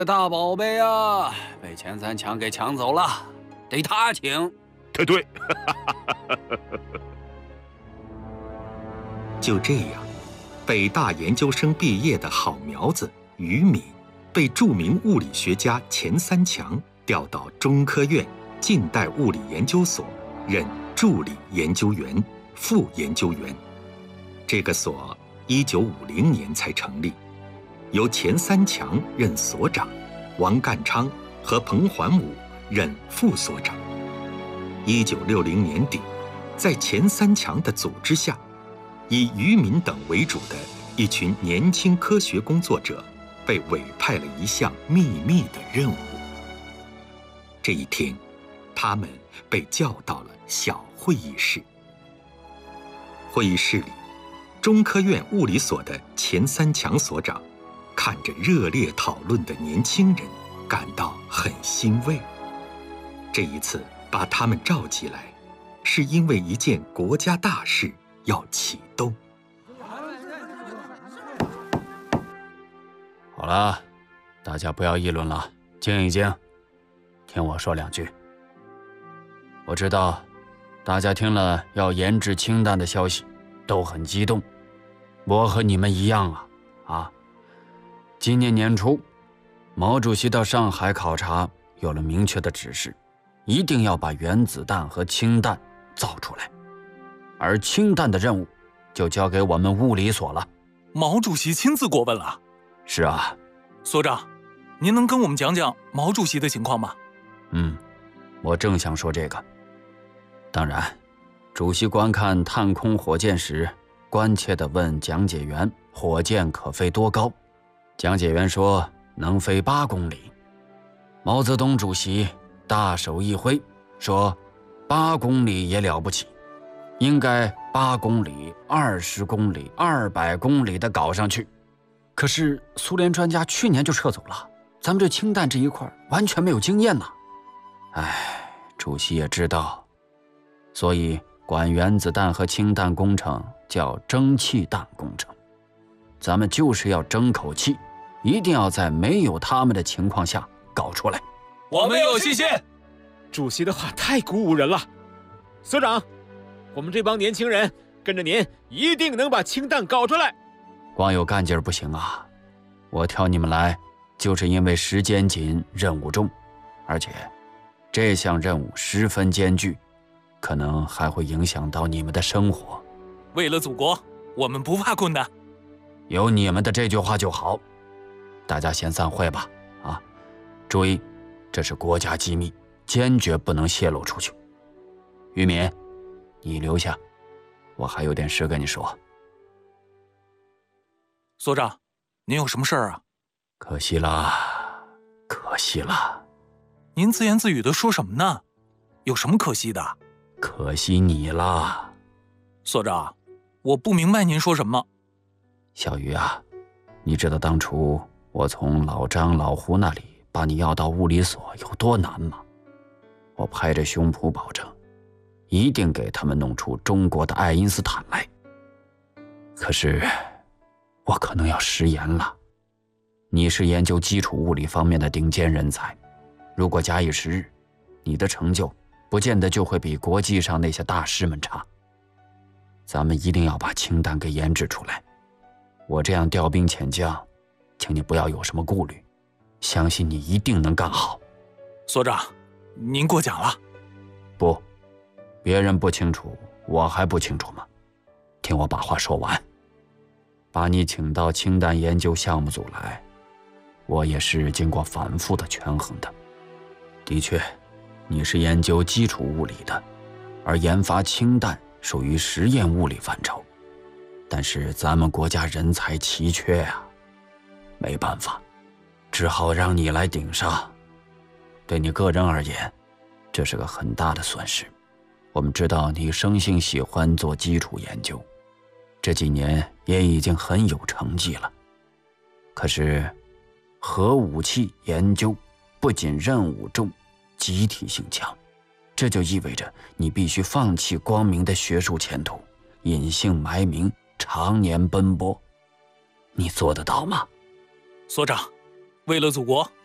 大宝贝啊，被钱三强给抢走了，得他请。 对。 就这样，北大研究生毕业的好苗子于敏，被著名物理学家钱三强调到中科院近代物理研究所任助理研究员、副研究员。这个所1950年才成立，由钱三强任所长，王干昌和彭桓武任副所长。1960年底，在钱三强的组织下，以于敏等为主的一群年轻科学工作者被委派了一项秘密的任务。这一天，他们被叫到了小会议室。会议室里，中科院物理所的钱三强所长看着热烈讨论的年轻人，感到很欣慰。这一次把他们召集来，是因为一件国家大事要启动。 好了，大家不要议论了，静一静，听我说两句。我知道，大家听了要研制氢弹的消息，都很激动。我和你们一样啊！今年年初，毛主席到上海考察，有了明确的指示，一定要把原子弹和氢弹造出来，而氢弹的任务就交给我们物理所了。 毛主席亲自过问了？ 是啊。 所长，您能跟我们讲讲毛主席的情况吗？ 我正想说这个。当然，主席观看探空火箭时，关切地问讲解员火箭可飞多高。讲解员说能飞8公里。毛泽东主席大手一挥，说8公里也了不起，应该8公里、20公里、200公里的搞上去。可是苏联专家去年就撤走了，咱们这氢弹这一块完全没有经验呐。主席也知道，所以管原子弹和氢弹工程叫蒸汽弹工程。咱们就是要争口气，一定要在没有他们的情况下搞出来。 我们有信心。 主席的话太鼓舞人了。所长，我们这帮年轻人跟着您，一定能把氢弹搞出来。 光有干劲儿不行啊！我挑你们来，就是因为时间紧，任务重，而且这项任务十分艰巨，可能还会影响到你们的生活。 为了祖国，我们不怕困难。 有你们的这句话就好。大家先散会吧。注意，这是国家机密，坚决不能泄露出去。于敏，你留下，我还有点事跟你说。 所长，您有什么事儿啊？ 可惜了，可惜了。 您自言自语的说什么呢？有什么可惜的？ 可惜你了。 所长，我不明白您说什么。 小鱼啊，你知道当初我从老张、老胡那里把你要到物理所有多难吗？我拍着胸脯保证，一定给他们弄出中国的爱因斯坦来。可是我可能要食言了。你是研究基础物理方面的顶尖人才，如果假以时日，你的成就不见得就会比国际上那些大师们差。咱们一定要把氢弹给研制出来。我这样调兵遣将，请你不要有什么顾虑，相信你一定能干好。 所长，您过奖了。 不，别人不清楚，我还不清楚吗？听我把话说完。把你请到氢弹研究项目组来，我也是经过反复的权衡的。的确，你是研究基础物理的，而研发氢弹属于实验物理范畴。但是咱们国家人才奇缺啊，没办法，只好让你来顶上。对你个人而言，这是个很大的损失。我们知道你生性喜欢做基础研究，这几年也已经很有成绩了。可是核武器研究不仅任务重，集体性强，这就意味着你必须放弃光明的学术前途，隐姓埋名，常年奔波。你做得到吗？ 所长，为了祖国，